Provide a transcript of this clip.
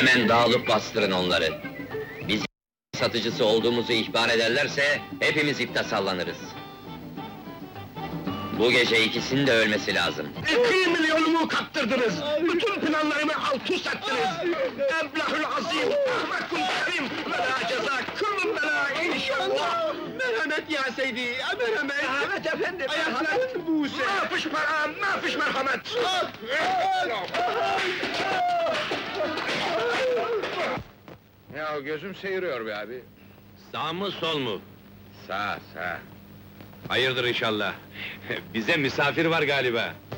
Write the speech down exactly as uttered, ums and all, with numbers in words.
Hemen dağılıp bastırın onları. Biz satıcısı olduğumuzu ihbar ederlerse, hepimiz ipte sallanırız. Bu gece ikisinin de ölmesi lazım. İki milyonumu kaptırdınız! Bütün planlarımı alt üst ettiniz! Eblahül azim, ahmakul kerim, ve la ceza, küllü bela inşallah! Merhamet ya Seydi, merhamet! Merhamet efendim, merhamet! Ayakların buğse! Ma fiş para, ma fiş merhamet! Ya gözüm seyiriyor be abi. Sağ mı sol mu? Sağ, sağ. Hayırdır inşallah. Bize misafir var galiba.